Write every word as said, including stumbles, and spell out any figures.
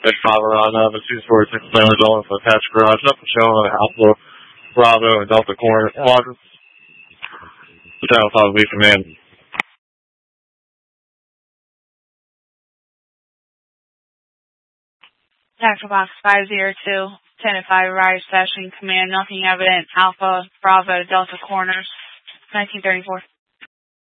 Big Father on uh, the two forty-six Flamer Zone for attached garage up and showing on the Alpha, Bravo, and Delta Corner quadrants. Lieutenant Father Lee Command. Tactical Box five zero two, ten five, Rise Station Command, nothing evident, Alpha, Bravo, Delta Corners, nineteen thirty-four.